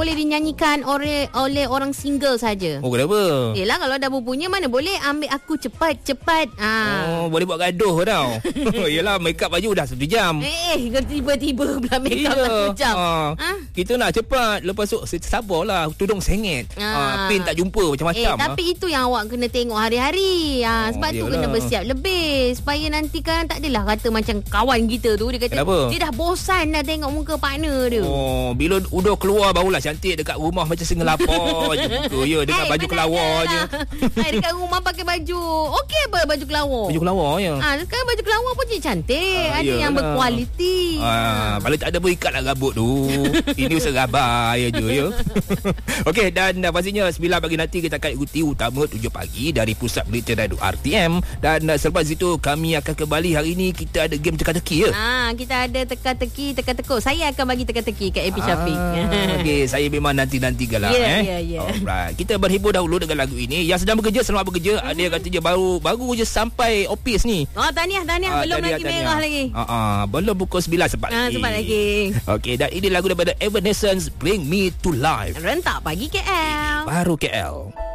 boleh dinyanyikan oleh orang single saja. Oh, kenapa? Yelah, kalau dah berpunya mana boleh ambil aku cepat. Oh, boleh buat gaduh tau. Yelah, make up baju dah 1 jam. Tiba-tiba pula make up 1 jam. Kita nak cepat. Lepas tu sabarlah, tudung sengit. Pin tak jumpa macam-macam. Tapi itu yang awak kena tengok hari-hari. Sebab tu kena bersiap lebih, supaya nanti kan tak adalah kata macam kawan kita tu, dia kata kenapa? Dia dah bosan dah tengok muka partner dia. Oh, bila udah keluar barulah cantik dekat rumah macam sengelapa je muka. Ya, dengan baju kelawar je. Dekat rumah pakai baju okey apa, baju kelawar. Baju kelawar ya. Sekarang baju kelawar pun jadi cantik. Ada yang berkualiti. Kalau tak ada berikat lah rambut tu. Ini serabai je ya. Okey, dan pastinya 9 pagi nanti kita akan ikuti utama 7 pagi dari Pusat Berita Radio RTM. Dan selepas itu kami akan kembali. Hari ini kita ada game teka-teki ya. Kita ada teka-teki, teka-tekuk. Saya akan bagi teka-teki kat AP Syafiq. Okey, saya memang nanti-nantikan lah. Alright. Kita berhibur dahulu dengan lagu ini. Yang sedang bekerja, selamat bekerja. Ada yang kata je baru je sampai office ni. Tahniah. Belum lagi merah lagi. Belum pukul 9 sempat lagi. Okey, dan ini lagu daripada Evanescence, Bring Me to Life. Rentak pagi KL. Baru KL.